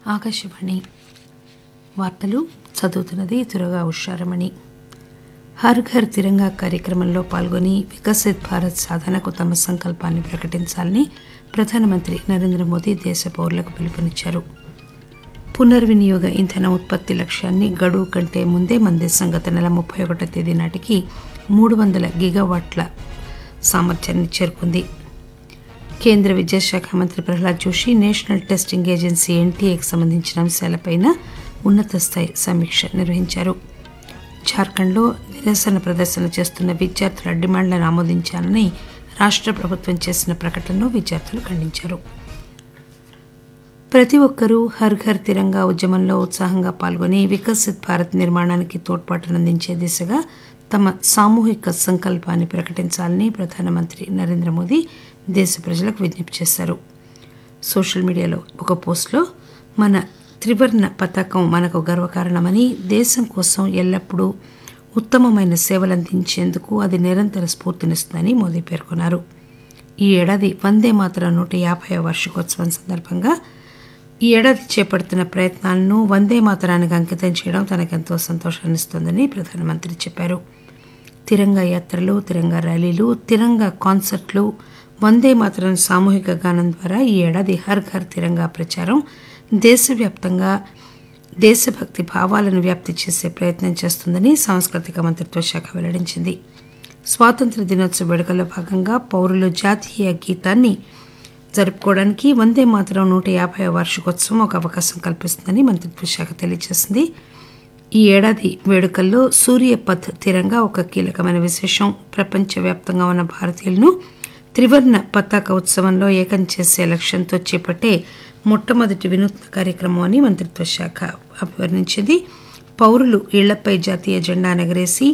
ఆకాశవాణి వార్తలు చదువుతున్నది దుర్గా ఉషారమణి. హర్ ఘర్ తిరంగా కార్యక్రమంలో పాల్గొని వికసిత్ భారత్ సాధనకు తమ సంకల్పాన్ని ప్రకటించాలని ప్రధానమంత్రి నరేంద్ర మోదీ దేశ పౌరులకు పిలుపునిచ్చారు. పునర్వినియోగ ఇంధన ఉత్పత్తి లక్ష్యాన్ని గడువు కంటే ముందే మన దేశం గత నెల 31వ తేదీ నాటికి 300 గిగావాట్ల సామర్థ్యాన్ని చేరుకుంది. కేంద్ర విద్యాశాఖ మంత్రి Prahlad Joshi national testing agency ఎన్టీఏకి సంబంధించిన అంశాలపై ఉన్నత స్థాయి సమీక్ష నిర్వహించారు. జార్ఖండ్లో నిరసన ప్రదర్శన చేస్తున్న విద్యార్థుల డిమాండ్లను ఆమోదించాలని రాష్ట్ర ప్రభుత్వం చేసిన ప్రకటనను విద్యార్థులు ఖండించారు. ప్రతి ఒక్కరూ హర్ ఘర్ తిరంగా ఉద్యమంలో ఉత్సాహంగా పాల్గొని వికసిత్ భారత్ నిర్మాణానికి తోడ్పాటునందించే దిశగా తమ సామూహిక సంకల్పాన్ని ప్రకటించాలని ప్రధానమంత్రి నరేంద్ర మోదీ దేశ ప్రజలకు విజ్ఞప్తి చేశారు. సోషల్ మీడియాలో ఒక పోస్టులో మన త్రివర్ణ పతాకం మనకు గర్వకారణమని, దేశం కోసం ఎల్లప్పుడూ ఉత్తమమైన సేవలందించేందుకు అది నిరంతర స్ఫూర్తినిస్తుందని మోదీ పేర్కొన్నారు. ఈ ఏడాది వందే మాతరం 150వ వార్షికోత్సవం సందర్భంగా ఈ ఏడాది చేపడుతున్న ప్రయత్నాలను వందే మాతరానికి అంకితం చేయడం తనకెంతో సంతోషాన్నిస్తోందని ప్రధానమంత్రి చెప్పారు. తిరంగా యాత్రలు, తిరంగా ర్యాలీలు, తిరంగా కాన్సర్ట్లు, వందే మాతరం సామూహిక గానం ద్వారా ఈ ఏడాది హర్ ఘర్ తిరంగా ప్రచారం దేశవ్యాప్తంగా దేశభక్తి భావాలను వ్యాప్తి చేసే ప్రయత్నం చేస్తుందని సాంస్కృతిక మంత్రిత్వ శాఖ వెల్లడించింది. స్వాతంత్ర్య దినోత్సవ వేడుకల్లో భాగంగా పౌరులు జాతీయ గీతాన్ని జరుపుకోవడానికి వందే మాతరం 150వ వార్షికోత్సవం ఒక అవకాశం కల్పిస్తుందని మంత్రిత్వ శాఖ తెలియజేసింది. ఈ ఏడాది వేడుకల్లో సూర్యపథ్ తిరంగా ఒక కీలకమైన విశేషం. ప్రపంచవ్యాప్తంగా ఉన్న భారతీయులను త్రివర్ణ పతాక ఉత్సవంలో ఏకం చేసే లక్ష్యంతో చేపట్టే మొట్టమొదటి వినూత్న కార్యక్రమం అని మంత్రిత్వ శాఖ అభివర్ణించింది. పౌరులు ఇళ్లపై జాతీయ జెండా ఎగరేసి